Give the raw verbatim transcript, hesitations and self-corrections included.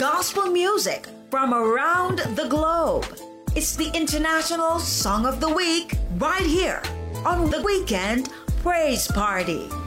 gospel music from around the globe. It's the International Song of the Week right here on the Weekend Praise Party.